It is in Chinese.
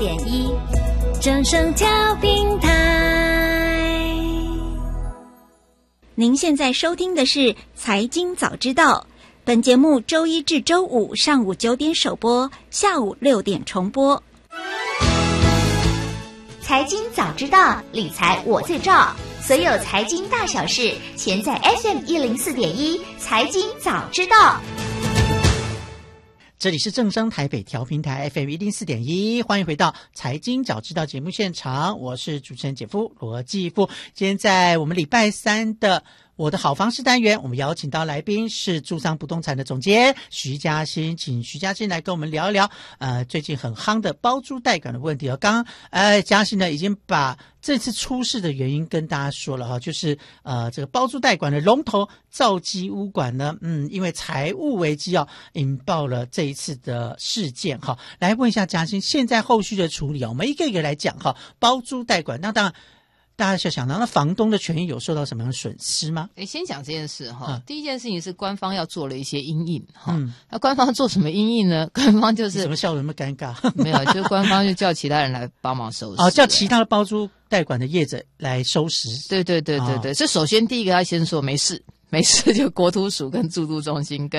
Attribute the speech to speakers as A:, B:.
A: 104.1正声调频台。
B: 您现在收听的是财经早知道，本节目周一至周五上午9点首播，下午6点重播。
C: 财经早知道，理财我最照，所有财经大小事，全在 FM104.1财经早知道。
D: 这里是正声台北调频台 FM104.1，欢迎回到财经早知道节目现场，我是主持人姐夫罗继富。今天在我们礼拜三的我的好房事单元，我们邀请到来宾是住商不动产的总监徐嘉欣，请徐嘉欣来跟我们聊一聊最近很夯的包租代管的问题。刚刚嘉欣呢已经把这次出事的原因跟大家说了哈，就是这个包租代管的龙头兆基屋管呢，因为财务危机引爆了这一次的事件哈。来问一下嘉欣，现在后续的处理我们一个一个来讲哈。包租代管，那当然大家就想到，那房东的权益有受到什么样的损失吗？
E: 先讲这件事哈。第一件事情是官方要做了一些因应哈。那官方做什么因应呢？官方就是
D: 什么笑得那么尴尬？
E: 没有，就是官方就叫其他人来帮忙收拾。
D: 叫其他的包租代管的业者来收拾。
E: 对。这首先第一个要先说没事就国土署跟住都中心跟